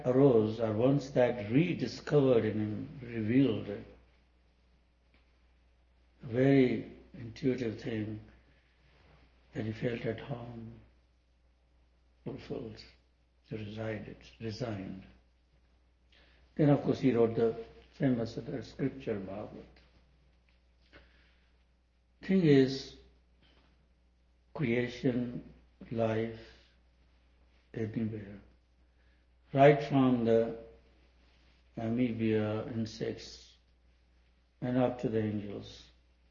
arose, or once that rediscovered in him, revealed, a very intuitive thing that he felt at home, fulfilled, resigned. Then of course he wrote the famous other scripture, Bhagavad. Thing is, creation, life, anywhere, right from the amoeba, insects, and up to the angels.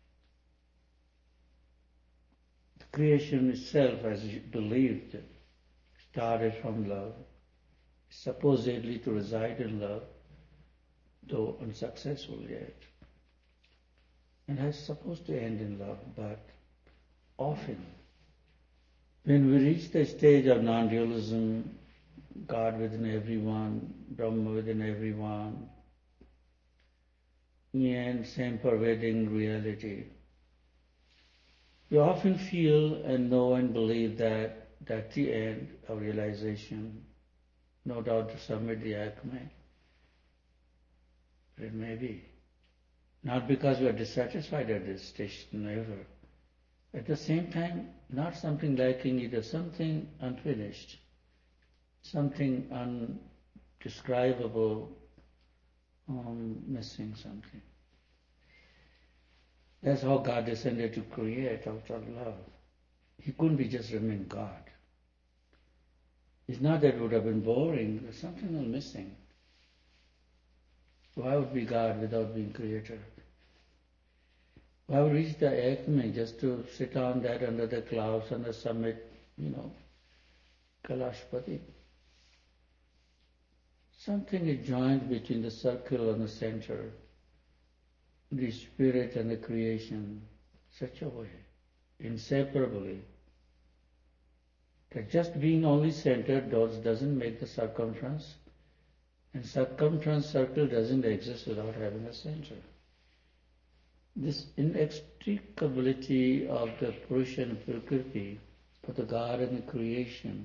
The creation itself, as believed, started from love, supposedly to reside in love, though unsuccessful yet, and is supposed to end in love, but often, when we reach the stage of non-dualism, God within everyone, Brahma within everyone, and same pervading reality, we often feel and know and believe that that's the end of realization, no doubt to summit the acme. But it may be. Not because we are dissatisfied at this station, never. At the same time, not something lacking either, something unfinished, something undescribable, missing something. That's how God descended to create out of love. He couldn't be just remain God. It's not that it would have been boring, there's something was missing. Why would be God without being creator? Why would reach the acme just to sit on that under the clouds on the summit, Kailashpati? Something is joined between the circle and the center, the spirit and the creation, such a way, inseparably, that just being only centered doesn't make the circumference, and circumference circle doesn't exist without having a center. This inextricability of the Purusha and Prakriti, for the God and the creation,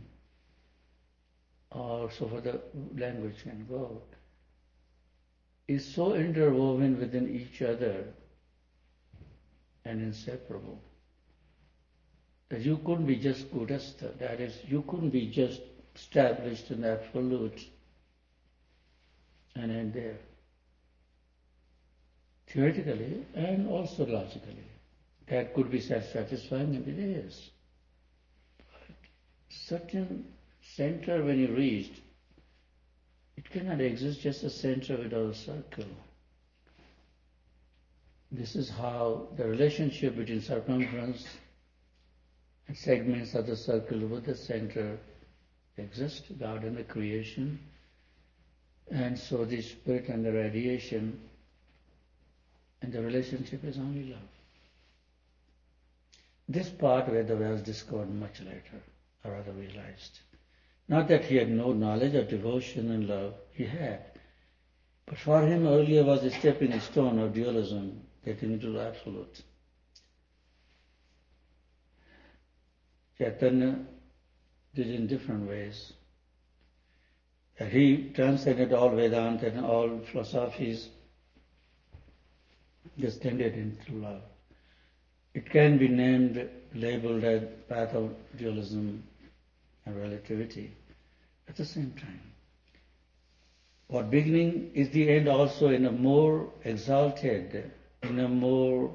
or so for the language can go, is so interwoven within each other and inseparable that you couldn't be just Kudastha, that is, you couldn't be just established in absolute and end there. Theoretically and also logically. That could be self-satisfying, and it is. But certain center when you reached, it cannot exist just a center without a circle. This is how the relationship between circumference and segments of the circle with the center exist, God and the creation, and so the spirit and the radiation, and the relationship is only love. This part Vedavyas discovered much later, or rather realized. Not that he had no knowledge of devotion and love, he had. But for him earlier was a stepping stone of dualism, getting into the absolute. Chaitanya did in different ways. And he transcended all Vedanta and all philosophies, descended into love. It can be named, labeled as path of dualism and relativity at the same time. What beginning is the end also in a more exalted, in a more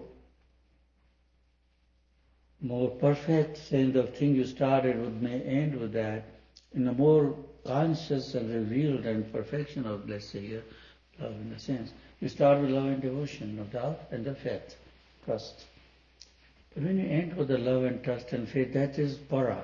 perfect sense of thing you started with may end with that, in a more conscious and revealed and perfection of, let's say here, love in a sense. You start with love and devotion, no doubt, and the faith, trust. But when you end with the love and trust and faith, that is para,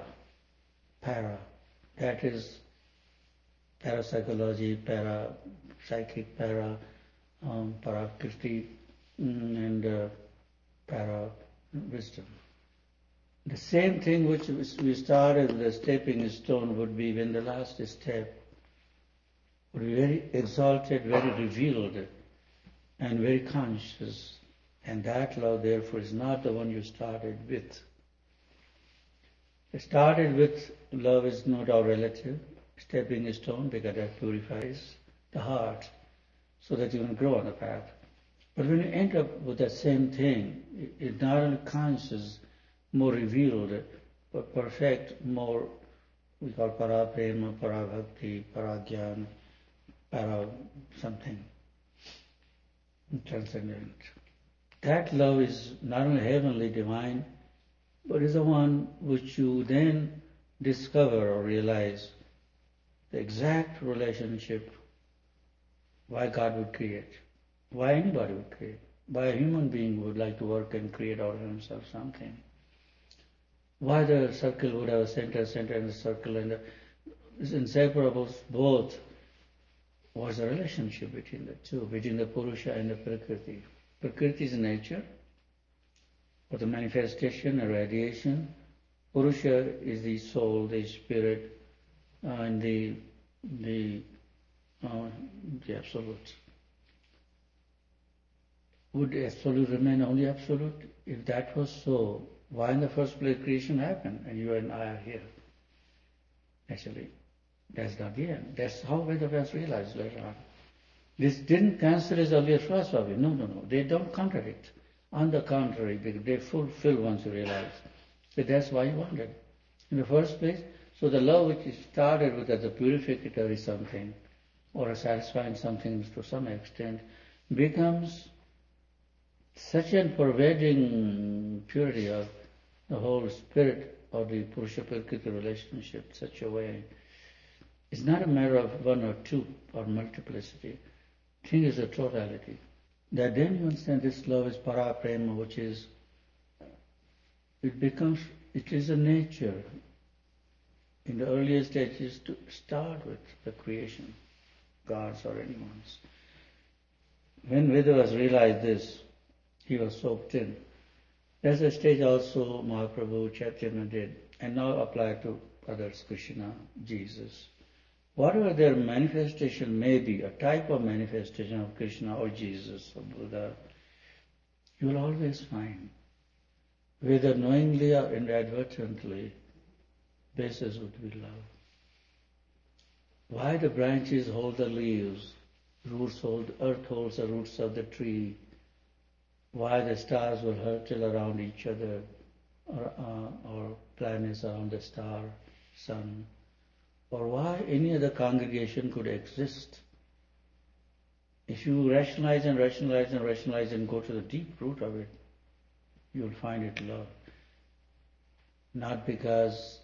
that is parapsychology, para-psychic, para-prakriti, and para-wisdom. The same thing which we started with the stepping stone would be when the last step would be very exalted, very revealed, and very conscious. And that love, therefore, is not the one you started with. It started with love is no doubt relative, stepping stone because that purifies the heart so that you can grow on the path. But when you end up with that same thing, it not only conscious, more revealed, but perfect, more we call para prema, para bhakti, para jnana, para something transcendent. That love is not only heavenly, divine, but is the one which you then discover or realize the exact relationship why God would create, why anybody would create, why a human being would like to work and create out of himself something. Why the circle would have a center and a circle, and it's inseparable both. What's the relationship between the two, between the Purusha and the Prakriti? Prakriti is nature, or the manifestation, or radiation. Purusha is the soul, the spirit, and the absolute. Would absolute remain only absolute? If that was so, why in the first place creation happened and you and I are here? Actually, that's not the end. That's how Vedas realized later on. This didn't cancel his earlier philosophy. No. They don't contradict. On the contrary, they fulfill once you realize. But that's why you wanted. In the first place, so the love which started with as a purificatory something, or a satisfying something to some extent, becomes such a pervading purity of the whole spirit of the Purusha-Prakriti relationship, such a way. It's not a matter of one or two or multiplicity. Thing is a totality. That then you understand this love is para prema, which is, it is a nature. In the earlier stages to start with the creation, God's or anyone's. When Vedas realized this, he was soaked in. That's a stage also Mahaprabhu Chaitanya did, and now applied to others, Krishna, Jesus. Whatever their manifestation may be, a type of manifestation of Krishna or Jesus or Buddha, you will always find, whether knowingly or inadvertently, basis would be love. Why the branches hold the leaves, earth holds the roots of the tree, why the stars will hurtle around each other, or planets around the star, sun, or why any other congregation could exist. If you rationalize and go to the deep root of it, you'll find it love. Not because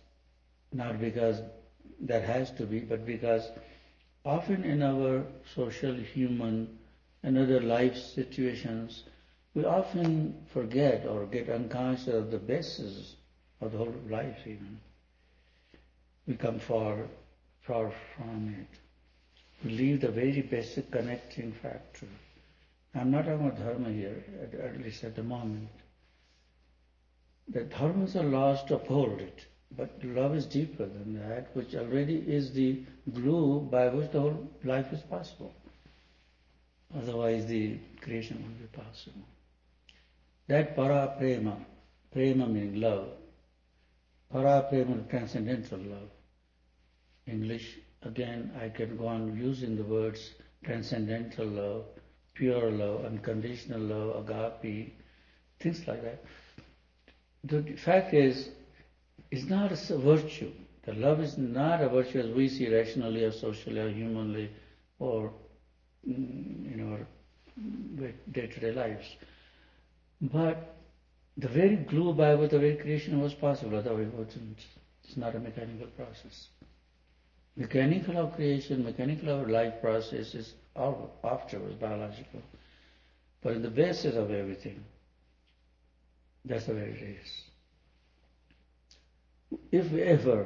that has to be, but because often in our social, human, and other life situations, we often forget or get unconscious of the basis of the whole life even. We come far from it. We leave the very basic connecting factor. I'm not talking about dharma here, at least at the moment. The dharmas are lost to uphold it. But love is deeper than that, which already is the glue by which the whole life is possible. Otherwise the creation won't be possible. That para prema meaning love. Para prema, transcendental love. English, again, I can go on using the words transcendental love, pure love, unconditional love, agape, things like that. The fact is, it's not a virtue. The love is not a virtue as we see rationally or socially or humanly or in our day-to-day lives. But the very glue by which the very creation was possible, otherwise it wasn't. It's not a mechanical process. Mechanical of creation, mechanical of life process is afterwards, biological. But in the basis of everything, that's the way it is. If ever,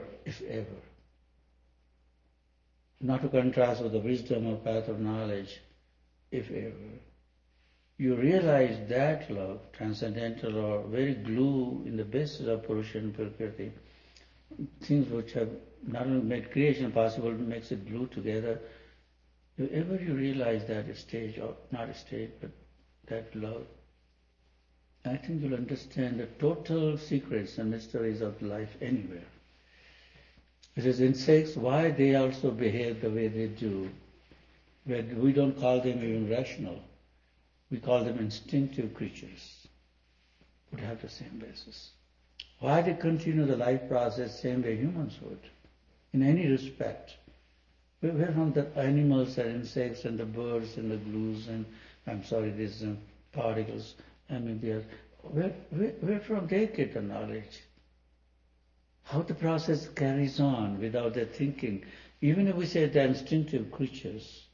not to contrast with the wisdom or path of knowledge, if ever, you realize that love, transcendental or very glue in the basis of Purusha and Prakriti, things which have not only made creation possible, makes it glue together. If ever you realize that stage, or not a stage, but that love, I think you'll understand the total secrets and mysteries of life anywhere. It is insects, why they also behave the way they do. We don't call them even rational. We call them instinctive creatures. Would have the same basis. Why they continue the life process same way humans would, in any respect. We're from the animals and insects and the birds and the glues and, these particles. Where from they get the knowledge? How the process carries on without their thinking. Even if we say they're instinctive creatures,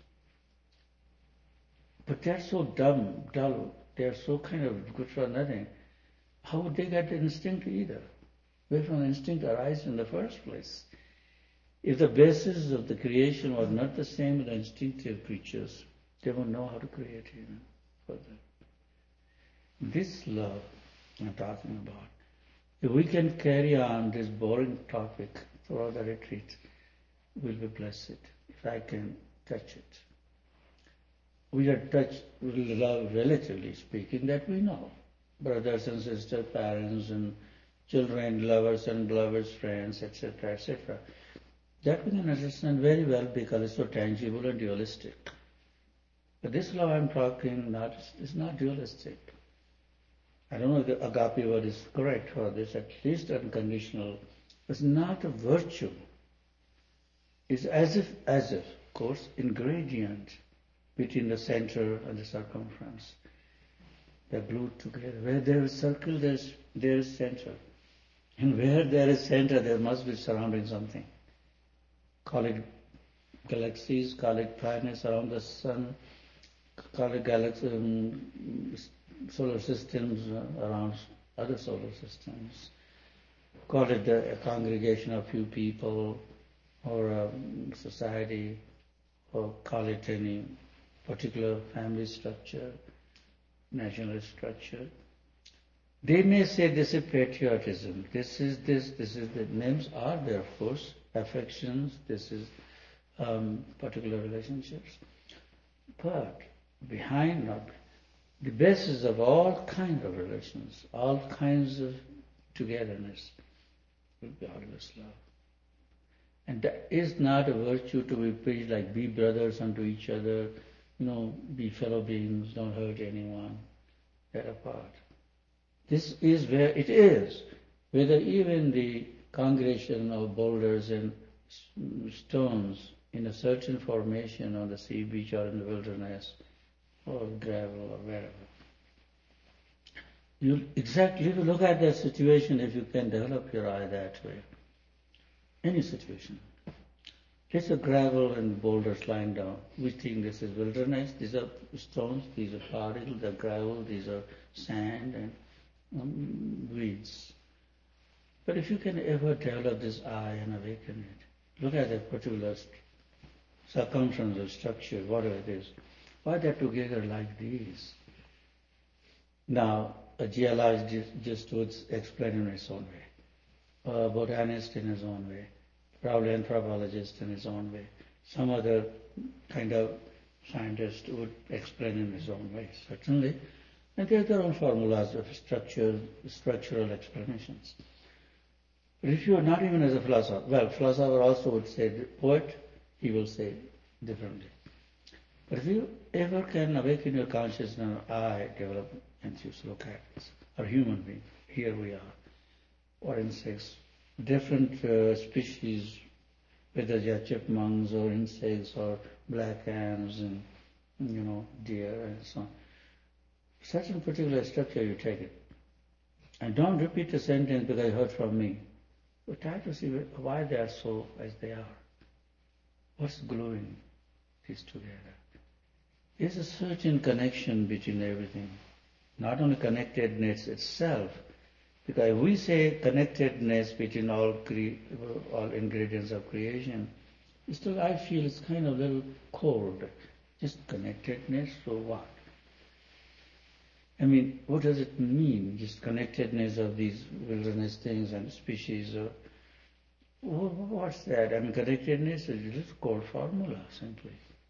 but they're so dumb, dull, they're so kind of good for nothing. How would they get the instinct either? Where from the instinct arise in the first place? If the basis of the creation was not the same with the instinctive creatures, they won't know how to create even further. This love I'm talking about, if we can carry on this boring topic throughout the retreat, we'll be blessed if I can touch it. We are touched with love, relatively speaking, that we know. Brothers and sisters, parents and children, lovers and lovers, friends, etc., etc. That we can understand very well because it's so tangible and dualistic. But this love I'm talking is not dualistic. I don't know if the agape word is correct for this, at least unconditional. It's not a virtue. It's as if, of course, ingredient between the center and the circumference. They're glued together. Where there is circle, there is center. And where there is center, there must be surrounding something. Call it galaxies, call it planets around the sun, call it solar systems around other solar systems. Call it a congregation of few people or a society, or call it any particular family structure, national structure. They may say this is patriotism, this is the names are there, of course, affections, this is particular relationships. But behind the basis of all kinds of relations, all kinds of togetherness, will be always love. And that is not a virtue to be preached like be brothers unto each other, be fellow beings, don't hurt anyone, they're apart. This is where it is, whether even the congregation of boulders and stones in a certain formation on the sea beach or in the wilderness or gravel or wherever. You exactly look at that situation if you can develop your eye that way. Any situation. There's a gravel and boulders lying down. We think this is wilderness. These are stones, these are particles, they're gravel, these are sand and weeds. But if you can ever develop this eye and awaken it, look at that particular circumference or structure, whatever it is. Why they're together like these? Now, a geologist would explain in his own way, a botanist in his own way, probably anthropologist in his own way, some other kind of scientist would explain in his own way, certainly. And they have their own formulas of structural explanations. But if you are not even as a philosopher, philosopher also would say, the poet, he will say differently. But if you ever can awaken your consciousness, eye develop, and just look at this, or human being, here we are, or insects, different species, whether they are chipmunks or insects or black ants and, deer and so on. Certain particular structure you take it. And don't repeat the sentence because I heard from me. But try to see why they are so as they are. What's gluing these together? There's a certain connection between everything. Not only connectedness itself, because if we say connectedness between all ingredients of creation, still I feel it's kind of a little cold. Just connectedness, so what? What does it mean, just connectedness of these wilderness things and species? What's that? Connectedness is just cold formula, simply.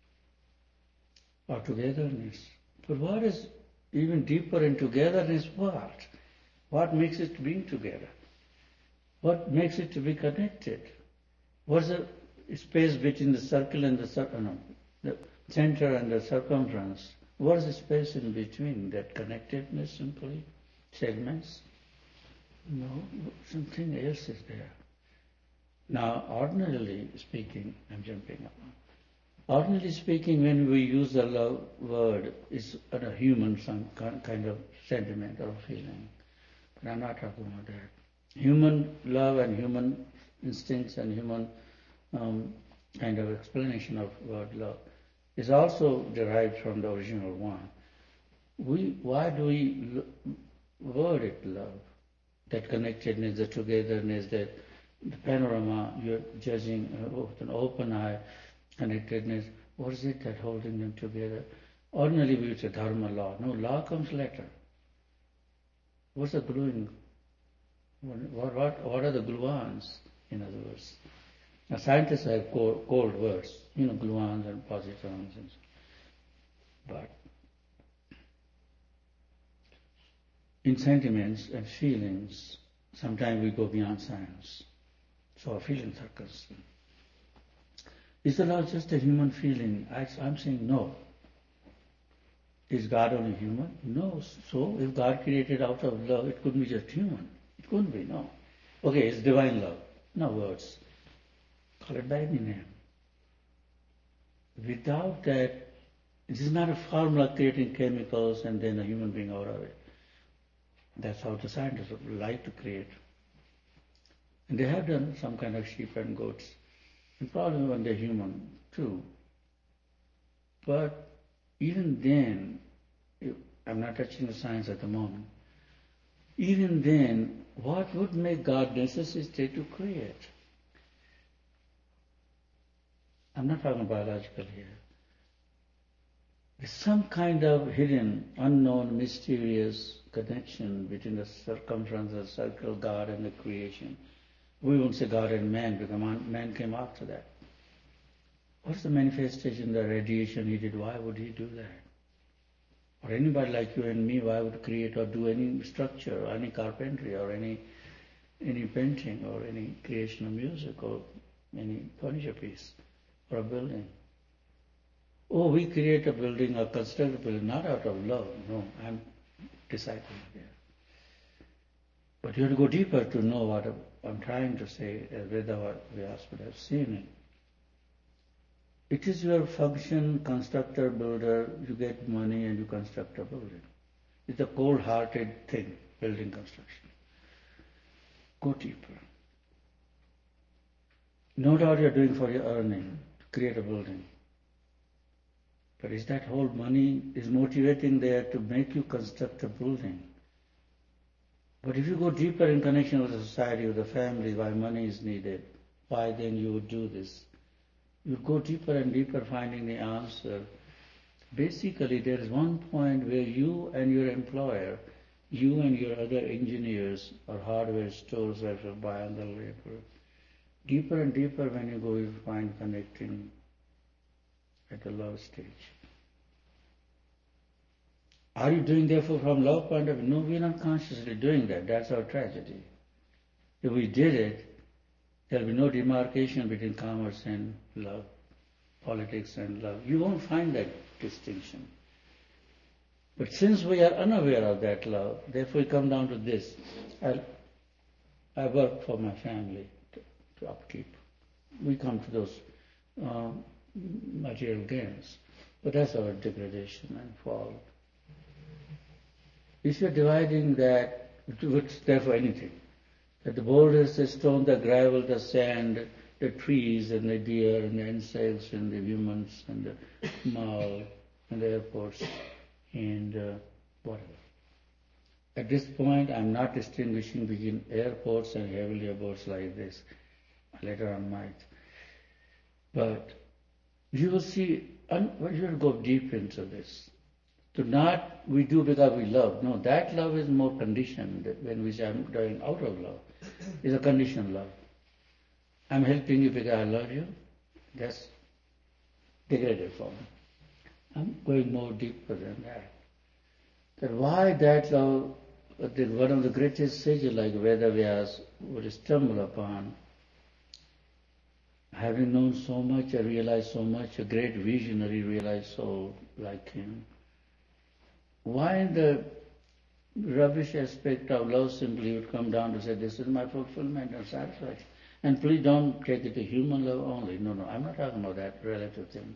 Or togetherness. But what is even deeper in togetherness? What? What makes it being together? What makes it to be connected? What's the space between the circle and the center and the circumference? What is the space in between? That connectedness simply? Segments? No, something else is there. Now, ordinarily speaking, I'm jumping up. Ordinarily speaking, when we use the love word, it's a human some kind of sentiment or feeling. But I'm not talking about that. Human love and human instincts and human kind of explanation of word love is also derived from the original one. Why do we word it love? That connectedness, the togetherness, the panorama, you're judging with an open eye, connectedness. What is it that holding them together? Ordinarily we would say dharma, law. No, law comes later. What's the gluing? What are the gluons, in other words? Now, scientists have cold words, gluons and positrons and so. But in sentiments and feelings, sometimes we go beyond science. So our feelings are concerned. Is the love just a human feeling? I'm saying no. Is God only human? No. So if God created out of love, it couldn't be just human. It couldn't be, no. Okay, it's divine love. No words. Call it by any name. Without that, it is not a formula creating chemicals and then a human being out of it. That's how the scientists would like to create. And they have done some kind of sheep and goats. And probably when they're human too. But even then, I'm not touching the science at the moment, even then, what would make God necessitate to create? I'm not talking biological here. There's some kind of hidden, unknown, mysterious connection between the circumference, the circle, God and the creation. We won't say God and man because man came after that. What's the manifestation, the radiation he did? Why would he do that? Or anybody like you and me, why would create or do any structure, or any carpentry, or any painting, or any creation of music, or any furniture piece, or a building? Oh, we create a building or construct a building not out of love. No, I'm discipling there. But you have to go deeper to know what I'm trying to say, as Veda Vyas would have seen it. It is your function, constructor, builder, you get money and you construct a building. It's a cold-hearted thing, building construction. Go deeper. No doubt you're doing for your earning, to create a building. But is that whole money is motivating there to make you construct a building? But if you go deeper in connection with the society, with the family, why money is needed, why then you would do this? You go deeper and deeper finding the answer. Basically, there is one point where you and your employer, you and your other engineers or hardware stores that will buy on the labor, deeper and deeper when you go, you find connecting at the love stage. Are you doing therefore from love point of view? No, we are not consciously doing that. That's our tragedy. If we did it, there will be no demarcation between commerce and love, politics and love. You won't find that distinction. But since we are unaware of that love, therefore we come down to this. I work for my family to upkeep. We come to those material gains. But that's our degradation and fall. If you're dividing that, which therefore anything, that the boulders, the stone, the gravel, the sand, the trees and the deer and the insects and the humans and the mall and the airports and whatever. At this point, I'm not distinguishing between airports and heavenly abodes like this. Later on might. But you will see, you will go deep into this. To not we do because we love. No, that love is more conditioned. When we say I'm doing out of love, is a conditioned love. I'm helping you because I love you. That's degraded form. I'm going more deeper than that. That why that love, one of the greatest sages like Veda Vyas would stumble upon Having known so much, I realized so much, a great visionary realized so like him. Why the rubbish aspect of love simply would come down to say, this is my fulfillment and satisfaction. And please don't take it to human love only. No, I'm not talking about that relative thing.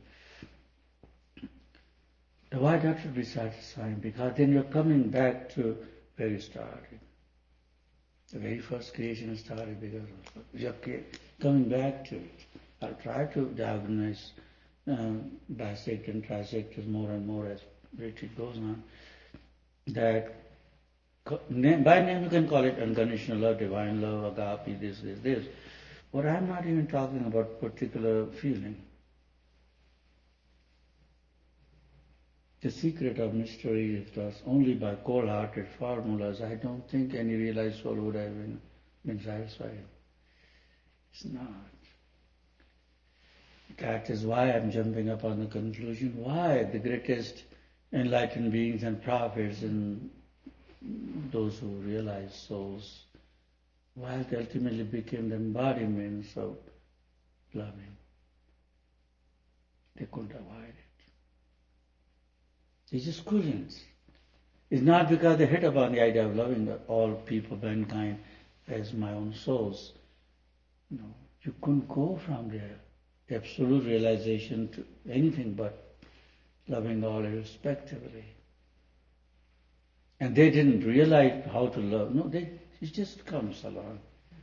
Why that should be satisfying? Because then you're coming back to where you started. The very first creation started because of you're coming back to it. I'll try to diagnose, dissect and trisect it more and more as retreat goes on. That by name you can call it unconditional love, divine love, agape, this. But I'm not even talking about particular feeling. The secret of mystery is thus only by cold-hearted formulas. I don't think any realized soul would have been satisfied. It's not. That is why I'm jumping up on the conclusion. Why the greatest enlightened beings and prophets and those who realized souls, why they ultimately became the embodiments of loving. They couldn't avoid it. They just couldn't. It's not because they hit upon the idea of loving all people, mankind, as my own souls. No, you couldn't go from there. Absolute realization to anything but loving all irrespectively. And they didn't realize how to love. No, it just comes along.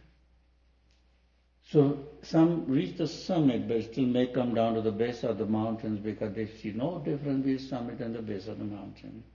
So some reach the summit, but still may come down to the base of the mountains because they see no difference between the summit and the base of the mountain.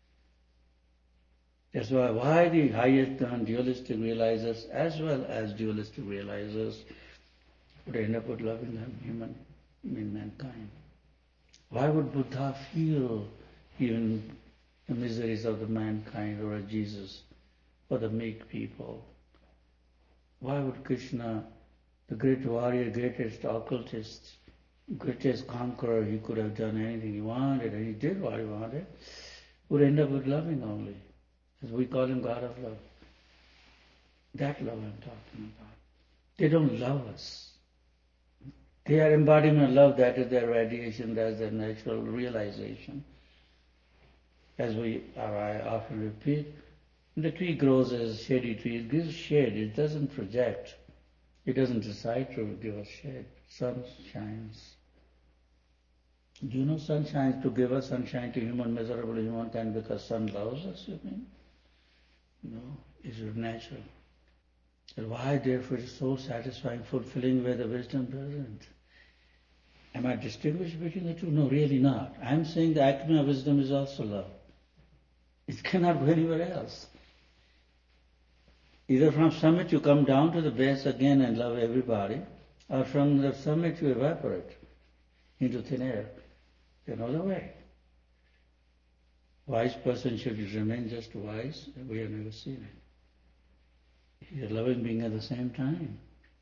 That's why the highest non-dualistic realizers as well as dualistic realizers would end up with loving mankind. Why would Buddha feel even the miseries of the mankind or a Jesus or the meek people? Why would Krishna, the great warrior, greatest occultist, greatest conqueror, he could have done anything he wanted and he did what he wanted, would end up with loving only? As we call him God of love. That love I'm talking about. They don't love us. They are embodiment of love, that is their radiation, that is their natural realization. As I often repeat, the tree grows as a shady tree, it gives shade, it doesn't project. It doesn't decide to give us shade. Sun shines. Do you know sun shines to give us sunshine to miserable humankind because sun loves us, you mean? No, it's natural. And why therefore is so satisfying, fulfilling where the wisdom doesn't? Am I distinguished between the two? No, really not. I'm saying the acme of wisdom is also love. It cannot go anywhere else. Either from summit you come down to the base again and love everybody, or from the summit you evaporate into thin air. There's no other way. Wise person should remain just wise, and we have never seen it. He's a loving being at the same time.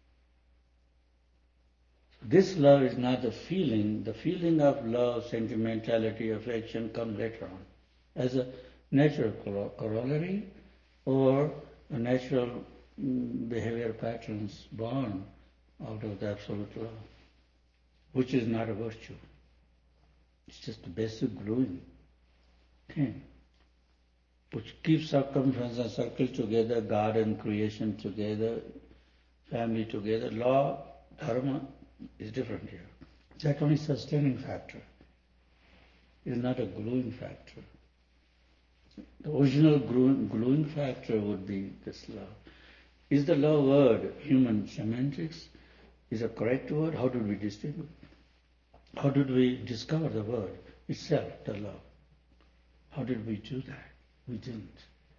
This love is not the feeling. The feeling of love, sentimentality, affection comes later on as a natural corollary or a natural behavior patterns born out of the absolute love, which is not a virtue. It's just a basic gluing thing, which keeps circumference and circle together, God and creation together, family together. Law, dharma is different here. That only sustaining factor. It is not a gluing factor. The original gluing factor would be this love. Is the love word human semantics? Is a correct word? How did we distinguish? How did we discover the word itself, the love? How did we do that? We didn't.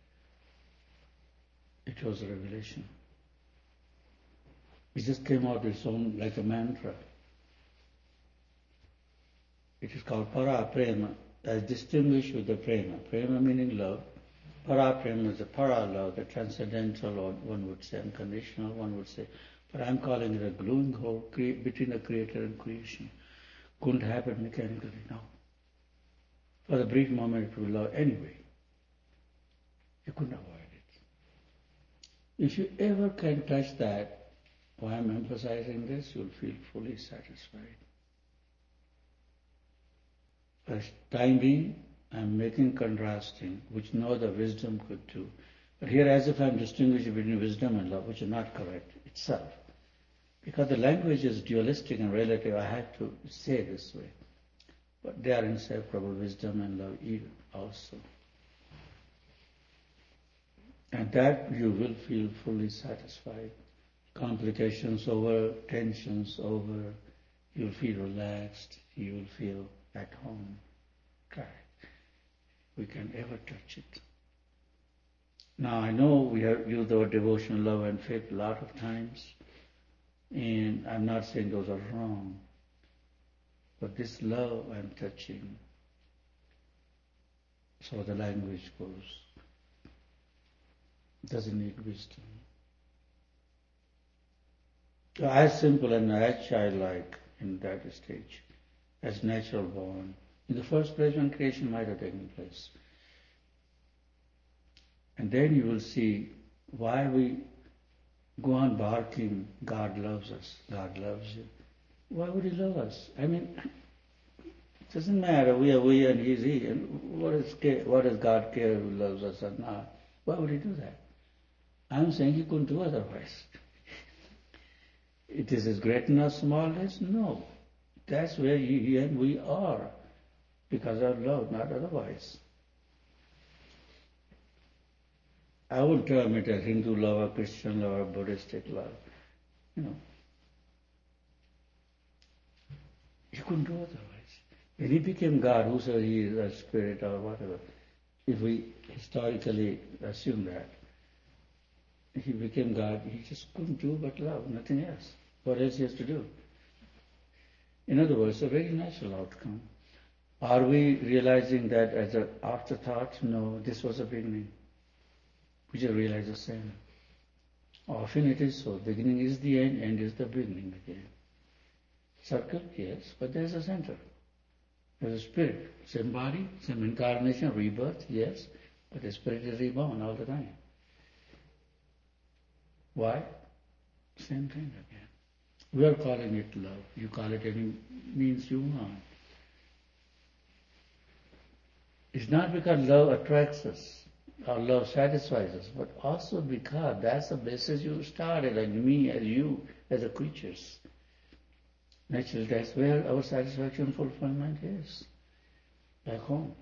It was a revelation. It just came out its own like a mantra. It is called para prema, as distinguished with the prema. Prema meaning love. Para prema is the para love, the transcendental, or one would say unconditional, one would say, but I'm calling it a gluing hole between the creator and creation. Couldn't happen mechanically, no. For the brief moment it would love anyway. You couldn't avoid it. If you ever can touch that, Why I'm emphasizing this? You'll feel fully satisfied. For time being, I'm making contrasting, which no other wisdom could do. But here, as if I'm distinguishing between wisdom and love, which is not correct itself. Because the language is dualistic and relative, I have to say this way. But they are inseparable, wisdom and love also. And that you will feel fully satisfied. Complications over, tensions over, you'll feel relaxed, you'll feel at home. Try. We can ever touch it. Now I know we have used the word devotion, love and faith a lot of times, and I'm not saying those are wrong, but this love I'm touching, so the language goes, doesn't need wisdom. So as simple and as childlike in that stage, as natural born. In the first place when creation might have taken place. And then you will see why we go on barking, God loves us, God loves you. Why would He love us? I mean, it doesn't matter, we are we and He is He. And what does God care who loves us or not? Why would He do that? I'm saying He couldn't do otherwise. It is His greatness, smallness? No. That's where He and we are, because of love, not otherwise. I would term it as Hindu love or Christian love or Buddhistic love. You know. He couldn't do otherwise. When He became God, who said He is a spirit or whatever, if we historically assume that, He became God, He just couldn't do but love, nothing else. What else He has to do? In other words, a very natural outcome. Are we realizing that as an afterthought? No, this was a beginning. We just realize the same. Often it is so. Beginning is the end, end is the beginning again. Circle, yes, but there's a center. There's a spirit. Same body, same incarnation, rebirth, yes, but the spirit is reborn all the time. Why? Same thing again. We are calling it love. You call it any means you want. It's not because love attracts us or love satisfies us, but also because that's the basis you started, and me as you, as the creatures. Naturally, that's where our satisfaction and fulfillment is, back home.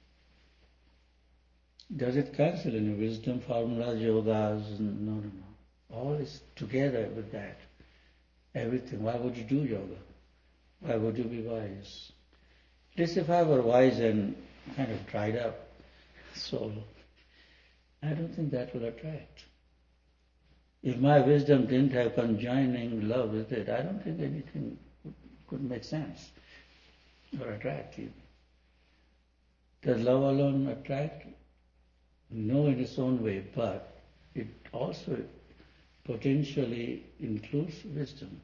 Does it cancel any wisdom, formulas, yogas? No, no, no. All is together with that. Everything. Why would you do yoga? Why would you be wise? At least if I were wise and kind of dried up soul, I don't think that will attract. If my wisdom didn't have conjoining love with it, I don't think anything could make sense or attract you. Does love alone attract? No, in its own way, but it also potentially includes wisdom.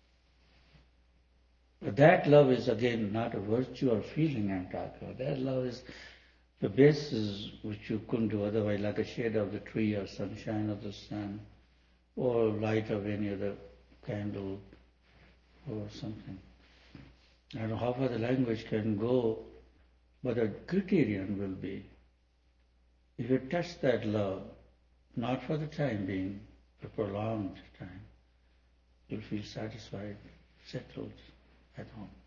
But that love is again not a virtue or feeling I'm talking about. That love is the basis which you couldn't do otherwise, like a shade of the tree or sunshine of the sun or light of any other candle or something. I don't know how far the language can go, but the criterion will be, if you touch that love, not for the time being, a prolonged time, you'll feel satisfied, settled at home.